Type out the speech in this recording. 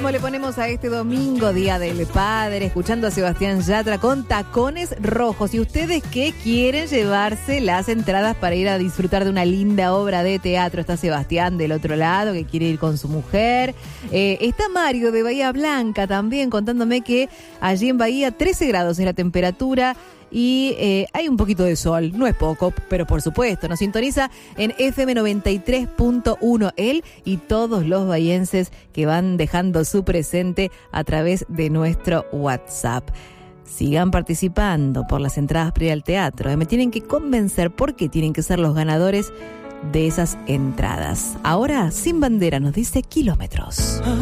¿Cómo le ponemos a este domingo, Día del Padre? Escuchando a Sebastián Yatra con Tacones Rojos. ¿Y ustedes qué quieren llevarse las entradas para ir a disfrutar de una linda obra de teatro? Está Sebastián del otro lado, que quiere ir con su mujer. Está Mario de Bahía Blanca también contándome que allí en Bahía 13 grados es la temperatura. Y hay un poquito de sol, no es poco, pero por supuesto, nos sintoniza en FM 93.1 él y todos los bahienses que van dejando su presente a través de nuestro WhatsApp. Sigan participando por las entradas para ir al teatro. Me tienen que convencer por qué tienen que ser los ganadores de esas entradas. Ahora, Sin Bandera nos dice Kilómetros.